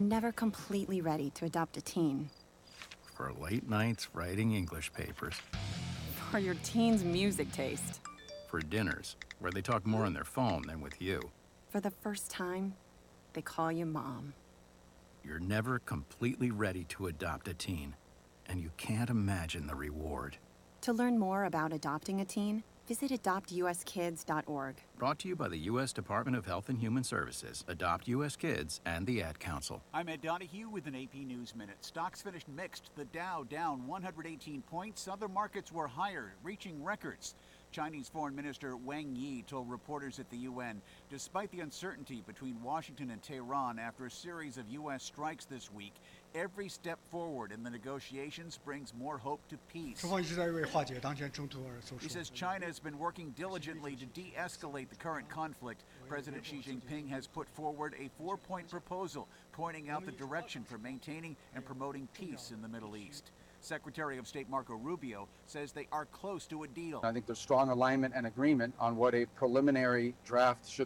Never completely ready to adopt a teen. For late nights writing English papers. For your teen's music taste. For dinners, where they talk more on their phone than with you. For the first time, they call you Mom. You're never completely ready to adopt a teen, and you can't imagine the reward. To learn more about adopting a teen, visit adoptuskids.org. Brought to you by the U.S. Department of Health and Human Services, Adopt U.S. Kids, and the Ad Council. I'm Ed Donahue with an AP News Minute. Stocks finished mixed. The Dow down 118 points. Other markets were higher, reaching records. Chinese Foreign Minister Wang Yi told reporters at the UN, despite the uncertainty between Washington and Tehran after a series of U.S. strikes this week, every step forward in the negotiations brings more hope to peace. He says China has been working diligently to de-escalate the current conflict. President Xi Jinping has put forward a 4-point proposal pointing out the direction for maintaining and promoting peace in the Middle East. Secretary of State Marco Rubio says they are close to a deal. I think there's strong alignment and agreement on what a preliminary draft should